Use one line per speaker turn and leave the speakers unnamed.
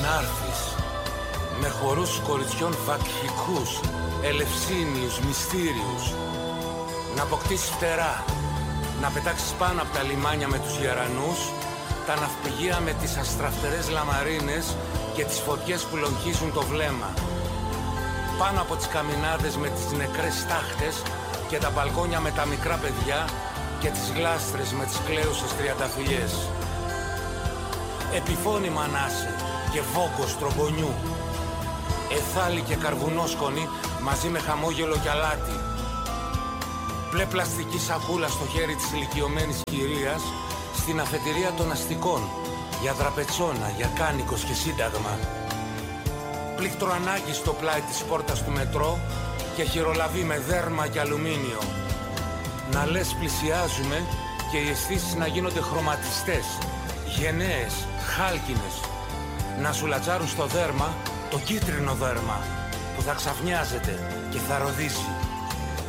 Να'ρθεις με χορούς κοριτσιών βακχικούς, ελευσίνιους, μυστήριους. Να αποκτήσεις φτερά, να πετάξεις πάνω από τα λιμάνια με τους γερανούς, τα ναυπηγεία με τις αστραφτερές λαμαρίνες και τις φωτιές που λογχίζουν το βλέμμα. Πάνω από τις καμινάδες με τις νεκρές στάχτες και τα μπαλκόνια με τα μικρά παιδιά και τις γλάστρες με τις κλαίουσες τριανταφυλλιές. Επιφώνημα να είσαι και βόγκος τρομπονιού. Εθάλη και καρβουνόσκονη μαζί με χαμόγελο και αλάτι. Μπλε πλαστική σακούλα στο χέρι της ηλικιωμένης κυρίας στην αφετηρία των αστικών για δραπετσόνα, για κάνικος και σύνταγμα. Πλήκτρο ανάγκη στο πλάι της πόρτας του μετρό και χειρολαβή με δέρμα και αλουμίνιο. Να λες πλησιάζουμε και οι αισθήσεις να γίνονται χρωματιστές, γενναίες, χάλκινες. Να σου λατσάρουν στο δέρμα το κίτρινο δέρμα που θα ξαφνιάζεται και θα ροδίσει.